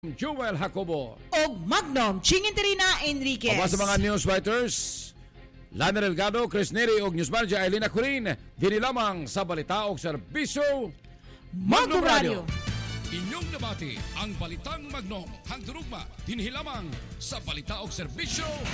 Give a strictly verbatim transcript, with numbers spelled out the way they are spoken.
Joel Jacobo. Og Magnum Chinginterina Enriquez. Aba sa mga news writers, Lana Delgado, Chris Neri og News Manager Elena Corin, dini lamang sa balita og serbisyo Magnum Radio. Inyong nabati ang Balitang Magnum, hangturugma, dinhi lamang sa balita og serbisyo